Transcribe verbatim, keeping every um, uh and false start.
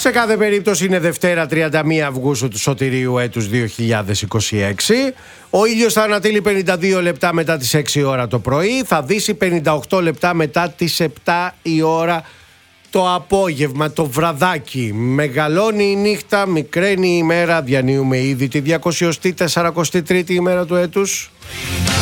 Σε κάθε περίπτωση είναι Δευτέρα τριάντα μία Αυγούστου του Σωτηρίου έτους δύο χιλιάδες είκοσι έξι. Ο ήλιος θα ανατείλει πενήντα δύο λεπτά μετά τις έξι ώρα το πρωί, θα δύσει πενήντα οκτώ λεπτά μετά τις επτά η ώρα το απόγευμα, το βραδάκι. Μεγαλώνει η νύχτα, μικραίνει η ημέρα, διανύουμε ήδη τη διακόσια τετρидесяτη τρίτη ημέρα του έτους.